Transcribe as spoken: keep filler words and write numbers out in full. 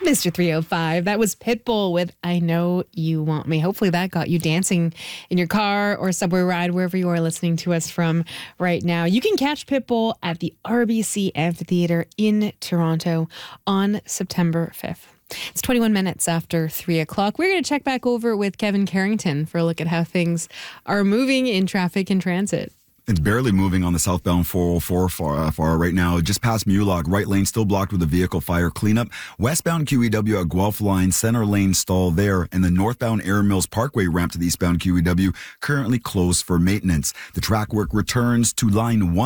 Mister three oh five, that was Pitbull with I Know You Want Me. Hopefully that got you dancing in your car or subway ride, wherever you are listening to us from right now. You can catch Pitbull at the R B C Amphitheatre in Toronto on September fifth. It's twenty-one minutes after three o'clock. We're going to check back over with Kevin Carrington for a look at how things are moving in traffic and transit. It's barely moving on the southbound four oh four far, uh, far right now, just past Mulock. Right lane still blocked with a vehicle fire cleanup. Westbound Q E W at Guelph line, center lane stall there. And the northbound Air Mills Parkway ramp to the eastbound Q E W currently closed for maintenance. The track work returns to line one.